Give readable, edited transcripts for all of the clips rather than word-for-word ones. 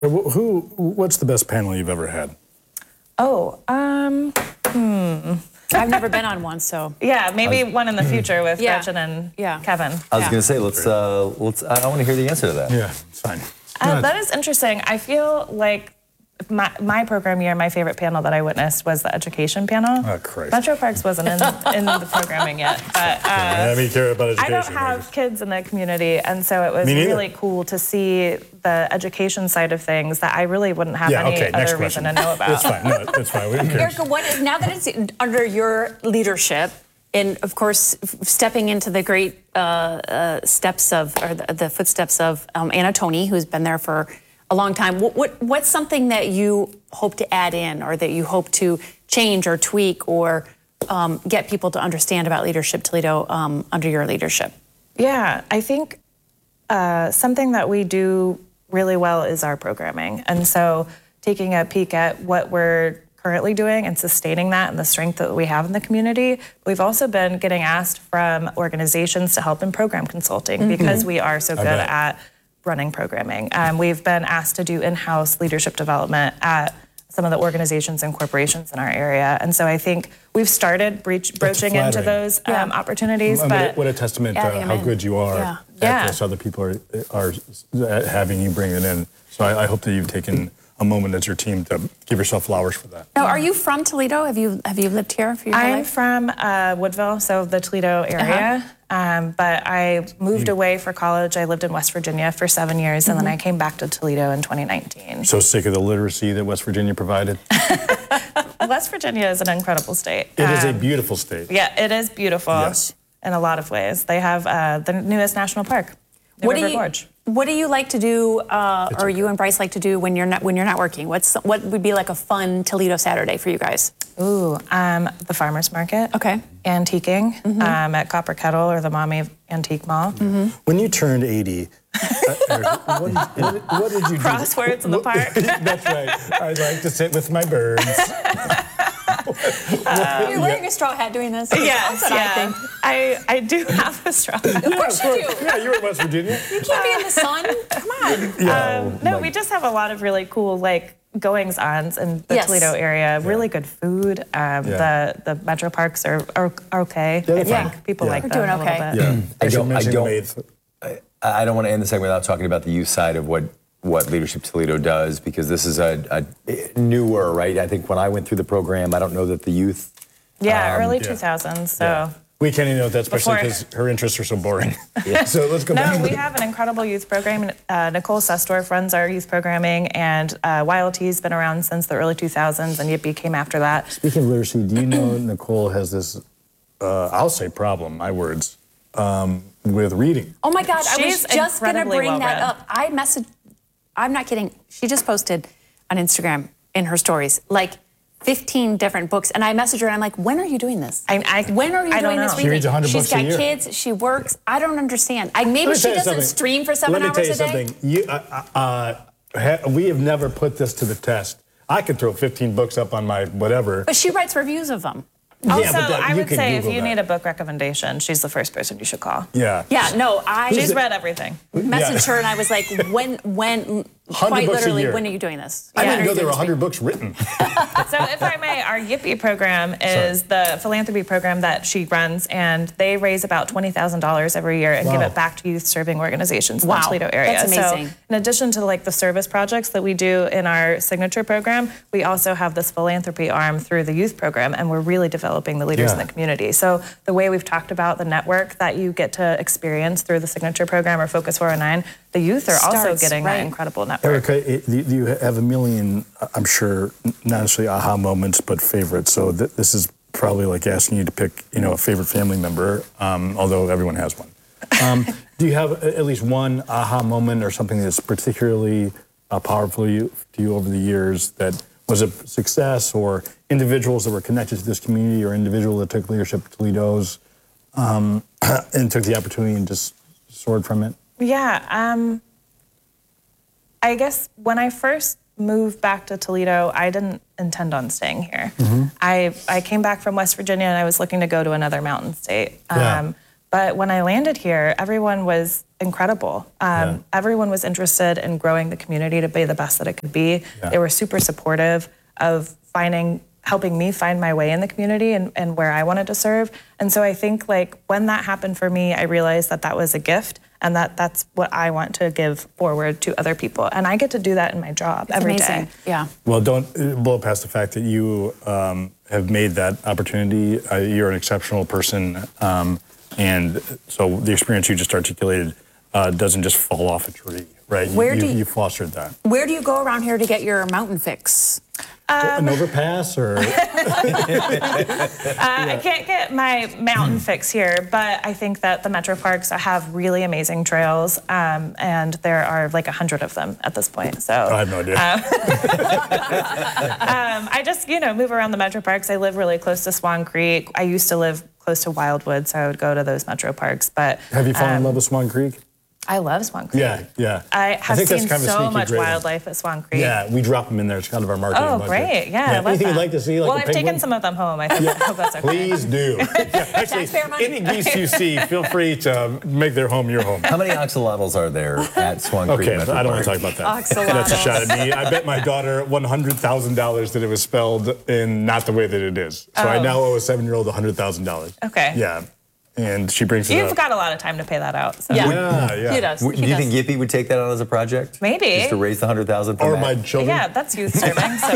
What's the best panel you've ever had? I've never been on one, so. Yeah, maybe one in the future with Gretchen and Kevin. I was going to say, let's. I want to hear the answer to that. Yeah, it's fine. That is interesting. I feel like my program year, my favorite panel that I witnessed was the education panel. Oh, Christ. Metro Parks wasn't in the programming yet, but Let me care about education. I don't have kids in the community, and so it was really cool to see the education side of things that I really wouldn't have any other reason to know about. It's fine. No, it's fine. We don't care. Erica, now that it's under your leadership, and of course, stepping into the great steps of, or the footsteps of Anna Tony, who's been there for a long time, what's something that you hope to add in, or that you hope to change or tweak, or get people to understand about Leadership Toledo under your leadership? Yeah, I think something that we do really well is our programming. And so taking a peek at what we're currently doing and sustaining that and the strength that we have in the community. We've also been getting asked from organizations to help in program consulting because we are so good at running programming. We've been asked to do in-house leadership development at some of the organizations and corporations in our area. And so I think we've started broaching into those opportunities. But what a testament to how good you are that those other people are having you bring it in. So I hope that you've taken a moment as your team to give yourself flowers for that. Now, are you from Toledo? Have you lived here for your whole life? I'm from Woodville, so the Toledo area. But I moved away for college. I lived in West Virginia for 7 years, and then I came back to Toledo in 2019. So sick of the literacy that West Virginia provided? West Virginia is an incredible state. It is a beautiful state. Yeah, it is beautiful in a lot of ways. They have the newest national park, the River Gorge. What do you like to do, or you and Bryce like to do when you're not working? What would be like a fun Toledo Saturday for you guys? Ooh, the farmers market. Okay. Antiquing at Copper Kettle or the Mommy Antique Mall. When you turned 80, what did you do? Crosswords in the park. That's right. I like to sit with my birds. You're wearing a straw hat doing this. Yes, I do have a straw hat. Of course you do. Yeah, you're in West Virginia. You can't be in the sun. Come on. No, we just have a lot of really cool goings-ons in the Toledo area. Really good food. The metro parks are okay. I think people like them a little bit. I don't want to end the segment without talking about the youth side of what Leadership Toledo does, because this is a newer, right? I think when I went through the program, I don't know that the youth. Early 2000s. So. We can't even know that, especially because her interests are so boring. So let's go back. No, we have an incredible youth program. Nicole Sustorf runs our youth programming, and YLT's been around since the early 2000s, and Yippee came after that. Speaking of literacy, do you know Nicole has this, I'll say problem, my words, with reading? Oh my God, I was just going to bring that well-read. up. I'm not kidding. She just posted on Instagram in her stories, 15 different books, and I messaged her and I'm like, when are you doing this? When are you doing this? She reads 100 books a year. She's got kids, she works. I don't understand. Maybe she doesn't stream for 7 hours a day. Let me tell you something. We have never put this to the test. I could throw 15 books up on my whatever. But she writes reviews of them. Also, I would say if you need a book recommendation, she's the first person you should call. Yeah, no, she's read everything. Messaged her and I was like, when, quite literally, when are you doing this? I didn't know there were 100 books written. So if I may, our Yippee program is the philanthropy program that she runs, and they raise about $20,000 every year and give it back to youth-serving organizations in the Toledo area. That's amazing. So in addition to the service projects that we do in our signature program, we also have this philanthropy arm through the youth program, and we're really developing the leaders in the community. So the way we've talked about the network that you get to experience through the signature program or Focus 409, the youth are also getting that incredible network. Erica, you have a million, I'm sure, not necessarily aha moments, but favorites. So this is probably like asking you to pick, a favorite family member, although everyone has one. Do you have at least one aha moment or something that's particularly powerful to you over the years that was a success, or individuals that were connected to this community, or individual that took Leadership Toledo's and took the opportunity and just soared from it? Yeah, I guess when I first moved back to Toledo, I didn't intend on staying here. I came back from West Virginia and I was looking to go to another mountain state. But when I landed here, everyone was incredible. Everyone was interested in growing the community to be the best that it could be. Yeah. They were super supportive of helping me find my way in the community and where I wanted to serve. And so I think like when that happened for me, I realized that that was a gift and that's what I want to give forward to other people. And I get to do that in my job every day. Amazing. Yeah. Well, don't blow past the fact that you have made that opportunity. You're an exceptional person. And so the experience you just articulated doesn't just fall off a tree, right? You fostered that. Where do you go around here to get your mountain fix? An overpass or? I can't get my mountain fix here, but I think that the metro parks have really amazing trails, and there are like 100 of them at this point. So I have no idea. I just, move around the metro parks. I live really close to Swan Creek. I used to live close to Wildwood, so I would go to those metro parks. But Have you fallen in love with Swan Creek? I love Swan Creek. Yeah. I have think that's seen kind of a so sneaky much great one. wildlife at Swan Creek. Yeah, we drop them in there. It's kind of our marketing Oh, budget. great. Yeah, I love anything that. you'd like to see, like well, a I've penguin? taken some of them home. I hope that's okay. Please do. Actually, Taxpayer money. any geese you see, feel free to make their home your home. How many axolotls are there at Swan Creek Okay, Metro I don't want Park? to talk about that. Axolotls. That's a shot at me. I bet my daughter $100,000 that it was spelled in not the way that it is. So I now owe a 7-year-old $100,000. Okay. Yeah, and she brings it You've up. got a lot of time to pay that out. So. Yeah. He does. Do you think Yippee would take that on as a project? Maybe. Just to raise the $100,000 for Or Matt? my children. Yeah, that's youth serving. So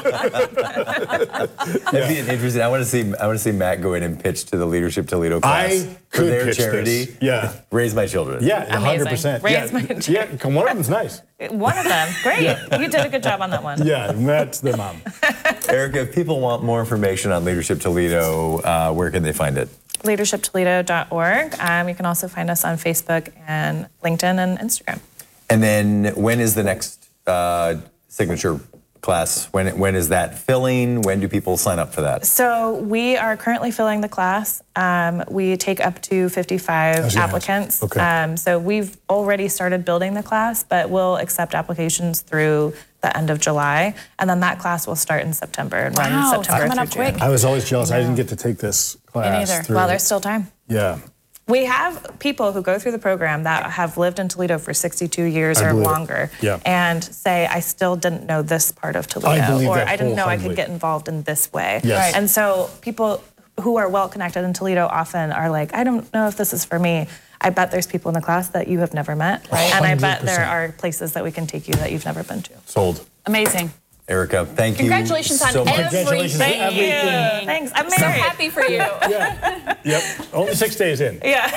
That'd be an interesting. I want to see Matt go in and pitch to the Leadership Toledo class I for could their pitch charity. this. Yeah. Raise my children. Yeah, Amazing. 100%. Raise my yeah, one of them's nice. one of them, great. You did a good job on that one. Yeah, that's the mom. Erica, if people want more information on Leadership Toledo, where can they find it? leadershiptoledo.org. You can also find us on Facebook and LinkedIn and Instagram. And then when is the next signature class? When is that filling? When do people sign up for that? So we are currently filling the class. We take up to 55 applicants. Okay. So we've already started building the class, but we'll accept applications through the end of July. And then that class will start in September and run Wow, September coming through up June. quick. I was always jealous. I didn't get to take this class. neither. through- Well, there's still time. Yeah. We have people who go through the program that have lived in Toledo for 62 years I or believe it. longer Yeah. and say, I still didn't know this part of Toledo, I believe or that I didn't know I wholeheartedly. could get involved in this way. Yes. Right. And so people who are well connected in Toledo often are like, I don't know if this is for me. I bet there's people in the class that you have never met. And I bet there 100%. are places that we can take you that you've never been to. Sold. Amazing. Erica, thank you. Congratulations on so much. Congratulations to everything. everything. Thanks. I'm So married. happy for you. Yep. Only 6 days in. Yeah.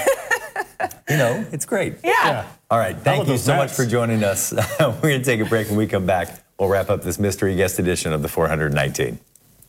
It's great. Yeah. All right, thank about you those so much Mets? for joining us. We're going to take a break. When we come back, we'll wrap up this mystery guest edition of the 419.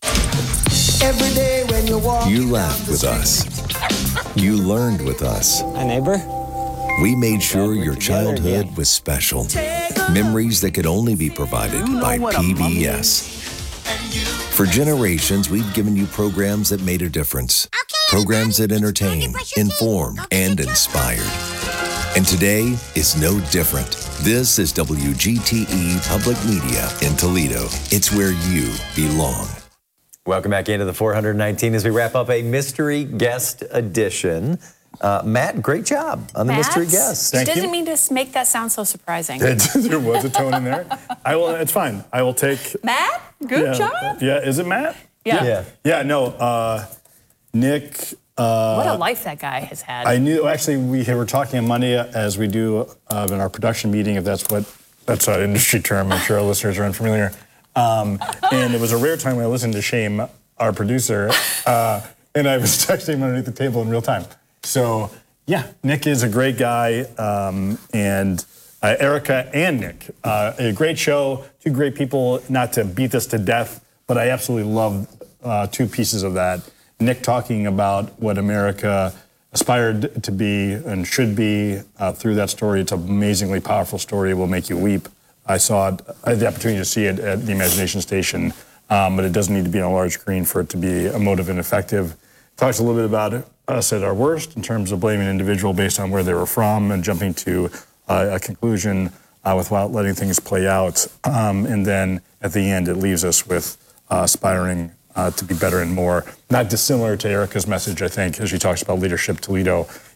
Every day when you walk. You laughed with us. You learned with us. Hi, neighbor. We made sure your childhood was special. Memories that could only be provided by PBS. For generations, we've given you programs that made a difference. Programs that entertain, informed, and inspired. And today is no different. This is WGTE Public Media in Toledo. It's where you belong. Welcome back into the 419 as we wrap up a mystery guest edition. Matt, great job on the mystery guest. Thank you. Didn't mean to make that sound so surprising. There was a tone in there. It's fine. I will take. Matt, good job. Yeah, is it Matt? Yeah. Yeah, no. Nick. What a life that guy has had. I knew, actually, we were talking on Monday as we do in our production meeting, if that's an industry term, I'm sure our listeners are unfamiliar. And it was a rare time when I listened to Shame, our producer, and I was texting him underneath the table in real time. So, yeah, Nick is a great guy, and Erica and Nick. A great show, two great people, not to beat this to death, but I absolutely love two pieces of that. Nick talking about what America aspired to be and should be through that story. It's an amazingly powerful story. It will make you weep. I had the opportunity to see it at the Imagination Station, but it doesn't need to be on a large screen for it to be emotive and effective. Talks a little bit about us at our worst in terms of blaming an individual based on where they were from and jumping to a conclusion without letting things play out. And then at the end, it leaves us with aspiring to be better and more. Not dissimilar to Erica's message, I think, as she talks about Leadership Toledo.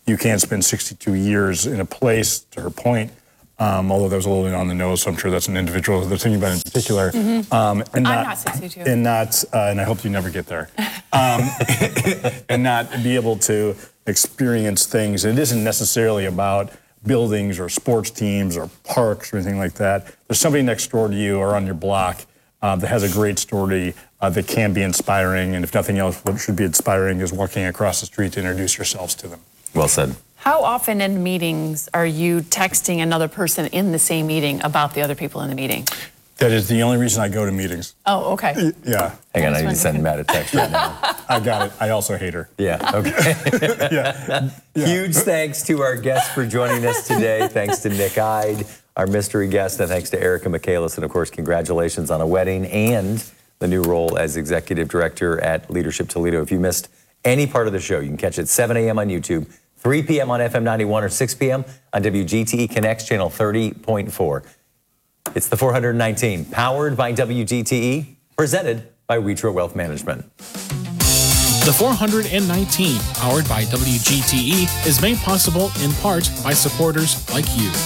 you can't spend 62 years in a place, to her point, although that was a little bit on the nose, so I'm sure that's an individual they're thinking about in particular. And I'm not 62. And I hope you never get there. And not be able to experience things. It isn't necessarily about buildings or sports teams or parks or anything like that. There's somebody next door to you or on your block that has a great story that can be inspiring. And if nothing else, what should be inspiring is walking across the street to introduce yourselves to them. Well said. How often in meetings are you texting another person in the same meeting about the other people in the meeting? That is the only reason I go to meetings. Oh, okay. Yeah, Hang on, I need to send Matt a text right now. I got it. I also hate her. Yeah, okay. Yeah. Huge thanks to our guests for joining us today. Thanks to Nick Ide, our mystery guest, and thanks to Erica Michaelis. And of course, congratulations on a wedding and the new role as Executive Director at Leadership Toledo. If you missed any part of the show, you can catch it 7 a.m. on YouTube, 3 p.m. on FM 91, or 6 p.m. on WGTE Connects Channel 30.4. It's the 419, powered by WGTE, presented by Wheatro Wealth Management. The 419, powered by WGTE, is made possible in part by supporters like you.